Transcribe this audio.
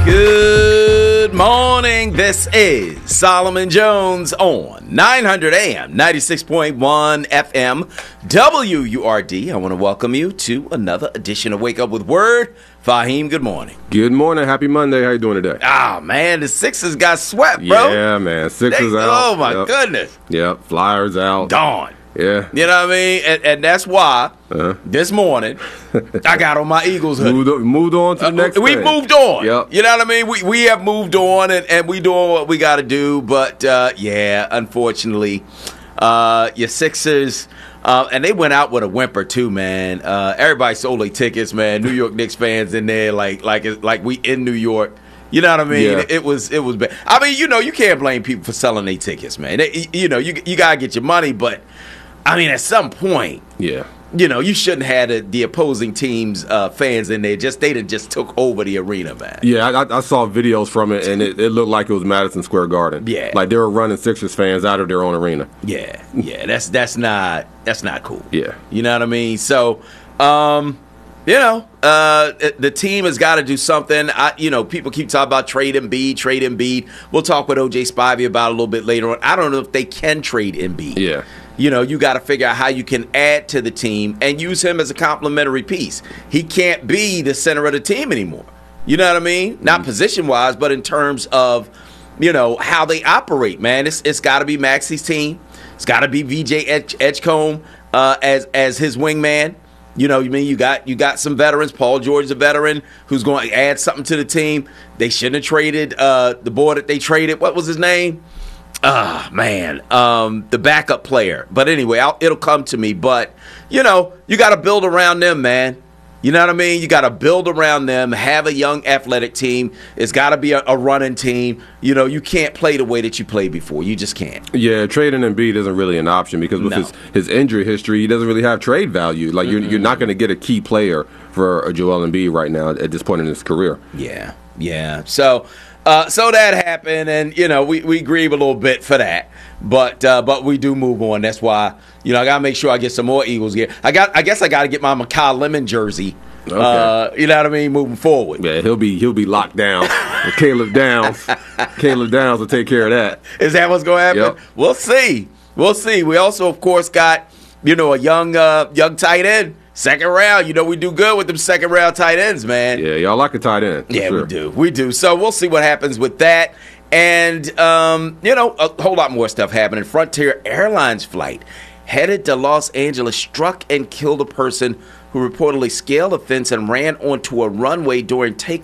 Good morning. This is Solomon Jones on 900 AM, 96.1 FM, WURD. I want to welcome you to another edition of Wake Up with Word. Fahim, good morning. Good morning. Happy Monday. How you doing today? Ah, man, the Sixers got swept, bro. Yeah, man. Sixers out. Oh, my goodness. Yep. Flyers out. Dawn. Yeah. You know what I mean? And that's why this morning I got on my Eagles hoodie. Moved on to the next We thing. moved on. Yep. You know what I mean? We have moved on, and we doing what we got to do. But, yeah, unfortunately, your Sixers, and they went out with a whimper, too, man. Everybody sold their tickets, man. New York Knicks fans in there like we in New York. You know what I mean? Yeah. It was bad. I mean, you can't blame people for selling their tickets, man. You got to get your money, but I mean, at some point, Yeah. you shouldn't have the opposing team's fans in there. They just took over the arena, man. Yeah, I saw videos from it, and it looked like it was Madison Square Garden. Yeah. Like they were running Sixers fans out of their own arena. Yeah, that's not cool. Yeah. You know what I mean? So, the team has got to do something. People keep talking about trade Embiid. We'll talk with OJ Spivey about it a little bit later on. I don't know if they can trade Embiid. Yeah. You got to figure out how you can add to the team and use him as a complementary piece. He can't be the center of the team anymore. You know what I mean? Not position-wise, but in terms of, how they operate, man. It's got to be Maxey's team. It's got to be VJ Edgecombe as his wingman. You got some veterans. Paul George is a veteran who's going to add something to the team. They shouldn't have traded the boy that they traded. What was his name? The backup player. But anyway, it'll come to me. But, you got to build around them, man. You know what I mean? You got to build around them, have a young athletic team. It's got to be a running team. You can't play the way that you played before. You just can't. Yeah, trading Embiid isn't really an option because with his injury history, he doesn't really have trade value. Like, you're not going to get a key player for a Joel Embiid right now at this point in his career. Yeah. So that happened, and we grieve a little bit for that, but we do move on. That's why I gotta make sure I get some more Eagles gear. I guess I gotta get my Makai Lemon jersey. Okay. You know what I mean? Moving forward. Yeah, he'll be locked down. With Caleb Downs will take care of that. Is that what's gonna happen? Yep. We'll see. We also, of course, got a young tight end. Second round, we do good with them second round tight ends, man. Yeah, y'all like a tight end. Yeah, sure. We do. So we'll see what happens with that. And, a whole lot more stuff happening. Frontier Airlines flight headed to Los Angeles struck and killed a person who reportedly scaled a fence and ran onto a runway during takeoff.